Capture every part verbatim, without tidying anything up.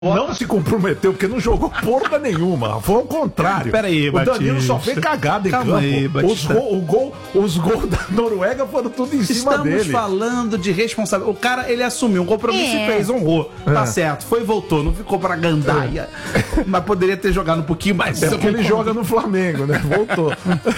Não se comprometeu, porque não jogou porra nenhuma. Foi ao contrário. Pera aí, o Danilo só fez cagada em Calma campo. aí, os, gol, o gol, os gols da Noruega foram tudo em cima Estamos dele. Estamos falando de responsabilidade. O cara, ele assumiu um compromisso é. e fez, honrou. É. Tá certo, foi e voltou. Não ficou pra gandaia. É. Mas poderia ter jogado um pouquinho mais. É porque ele joga no Flamengo, né? Voltou.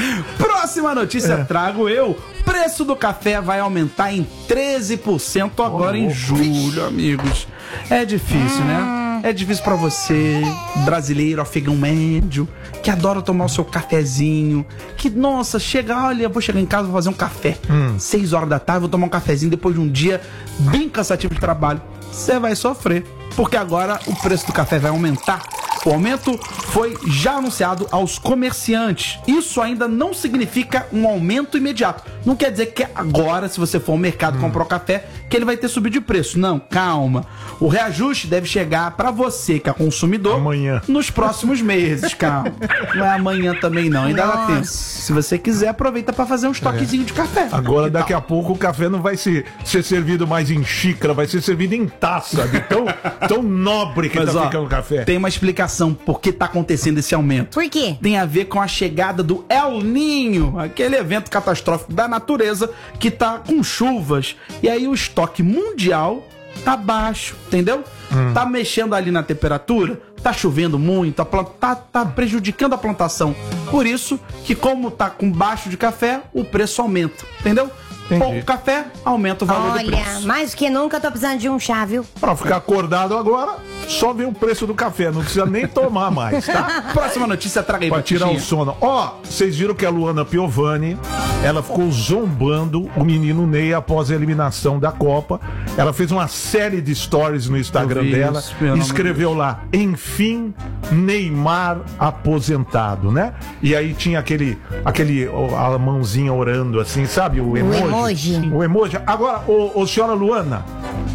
Próxima notícia É. trago eu. Preço do café vai aumentar em treze por cento agora oh, em julho, amigos. É difícil, né? É difícil pra você, brasileiro, afegão médio, que adora tomar o seu cafezinho, que, nossa, chega, olha, vou chegar em casa, vou fazer um café. Hum. Seis horas da tarde, vou tomar um cafezinho depois de um dia bem cansativo de trabalho. Você vai sofrer, porque agora o preço do café vai aumentar. O aumento foi já anunciado aos comerciantes. Isso ainda não significa um aumento imediato. Não quer dizer que agora, se você for ao mercado hum. comprar o café, que ele vai ter subido de preço. Não, calma. O reajuste deve chegar para você, que é consumidor, amanhã, nos próximos meses, calma. Não é amanhã também não, ainda dá tempo. Se você quiser, aproveita para fazer um estoquezinho é. de café. Agora, daqui a pouco, o café não vai ser, ser servido mais em xícara, vai ser servido em taça, de tão, tão nobre que Mas, tá ó, ficando o café. Tem uma explicação por que tá acontecendo esse aumento. Por quê? Tem a ver com a chegada do El Niño, aquele evento catastrófico da natureza que tá com chuvas. E aí o estoque mundial tá baixo, entendeu? Hum. Tá mexendo ali na temperatura, tá chovendo muito, a planta, tá, tá prejudicando a plantação. Por isso que, como tá com baixo de café, o preço aumenta, entendeu? Entendi. Pouco café, aumenta o valor Olha, do preço. Olha, mais que nunca eu tô precisando de um chá, viu? Pra ficar acordado agora, só ver o preço do café, não precisa nem tomar mais, tá? Próxima notícia, traga aí, pra tirar o sono. Ó, vocês viram que a Luana Piovani, ela ficou zombando o menino Ney após a eliminação da Copa. Ela fez uma série de stories no Instagram dela, isso, escreveu lá, enfim, Neymar aposentado, né? E aí tinha aquele, aquele a mãozinha orando assim, sabe? O emoji. O emoji. O emoji. Agora, ô, ô senhora Luana,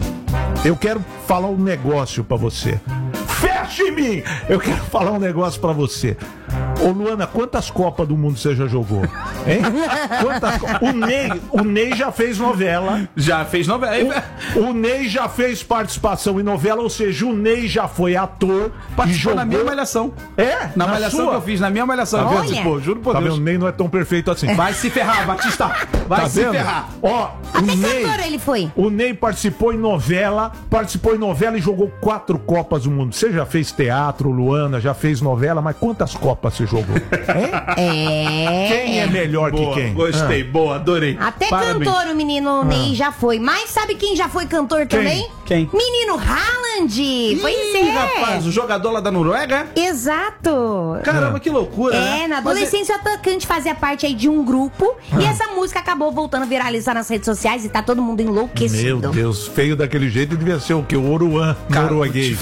eu quero falar um negócio pra você. Feche em mim! Eu quero falar um negócio pra você. Ô Luana, quantas Copas do Mundo você já jogou? Hein? Quantas co... o, Ney, o Ney já fez novela. Já fez novela. O, o Ney já fez participação em novela, ou seja, o Ney já foi ator. Participou e jogou... na minha malhação. É? Na, na malhação sua? que eu fiz, na minha malhação. Tá vendo? Pô, juro por tá Deus. Vendo? O Ney não é tão perfeito assim. Vai se ferrar, Batista. Vai tá se vendo? ferrar. Ó, Até o Ney, cantor ele foi. O Ney participou em novela, participou em novela e jogou quatro Copas do Mundo. Você já fez teatro, Luana, já fez novela, mas quantas Copas você jogou? Hein? É. Quem é melhor boa, que quem? Gostei, ah. boa, adorei. Até Parabéns. cantor o menino ah. Ney já foi. Mas sabe quem já foi cantor quem? também? Quem? Menino Haaland. Pois Ih, é. rapaz, o jogador lá da Noruega? Exato. Caramba, que loucura, É, né? na adolescência é... o atacante fazia parte aí de um grupo ah. e essa música acabou voltando a viralizar nas redes sociais e tá todo mundo enlouquecido. Meu Deus, feio daquele jeito devia ser o que? O Oruan norueguês.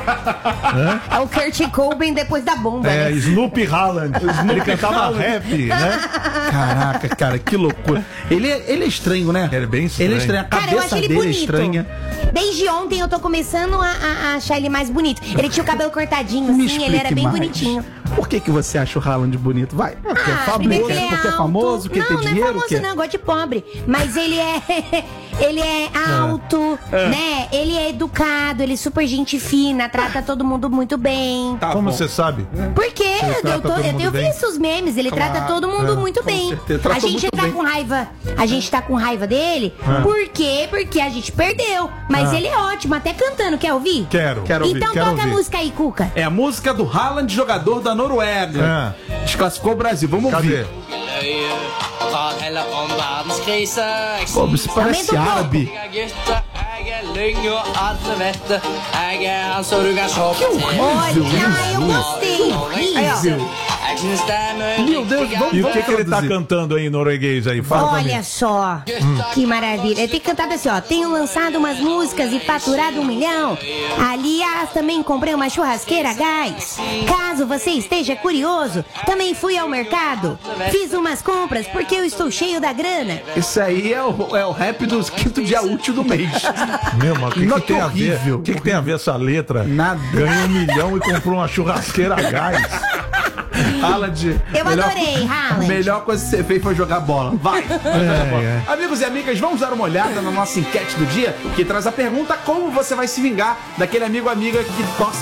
É o Kurt Cobain depois da bomba, É, né? Snoopy Haaland. Ele cantava rap, né? Caraca, cara, que loucura. Ele é, ele é estranho, né? Ele é bem estranho. Ele é estranho, a Cara, cabeça eu acho ele dele bonito. é estranha. Desde ontem eu tô começando a, a- a achar ele mais bonito. Ele tinha o cabelo cortadinho, Me assim, ele era explique bem mais. bonitinho. Por que, que você acha o Haaland bonito? Vai. Porque é Ah, famoso, primeiro que ele é porque é alto. famoso, porque não, tem não dinheiro. é famoso, que... não, gosto de pobre. Mas ele é. Ele é alto, É. né? Ele é educado, ele é super gente fina, trata todo mundo muito bem. Tá Como bom. você sabe? Por quê? Eu, trata tô, todo eu mundo tenho bem? visto os memes, ele Claro. trata todo mundo É, muito com bem. certeza, A tratou gente muito tá bem. com raiva. A gente tá com raiva dele. É. Por quê? Porque a gente perdeu. Mas Ah. ele é ótimo, até cantando. Quer ouvir? Quero. Quero ouvir, Então quero toca ouvir. a música aí, Cuca. É a música do Haaland, jogador da Noruega. Desclassificou o Brasil. Vamos Cadê? ouvir. Pô, isso parece Aumenta um árabe. Olha, eu gostei. Aí, ó. Meu Deus, vamos, E o vamos que, que ele tá traduzir. cantando aí em norueguês aí? Fala pra mim. Olha só, que maravilha. Ele tem cantado assim, ó. Tenho lançado umas músicas e faturado um milhão. Aliás, também comprei uma churrasqueira a gás. Caso você esteja curioso, também fui ao mercado. Fiz umas compras porque eu estou cheio da grana. Isso aí é o, é o rap dos quinto dia útil do mês. Meu, mas o que, Não, que tem a ver? horrível. O que, que tem a ver essa letra? Nada. Ganhou um milhão e comprou uma churrasqueira a gás. Haaland. Eu melhor, adorei, Haaland. Melhor coisa que você fez foi jogar bola. Vai! vai jogar bola. é. Amigos e amigas, vamos dar uma olhada na nossa enquete do dia, que traz a pergunta: como você vai se vingar daquele amigo ou amiga que torce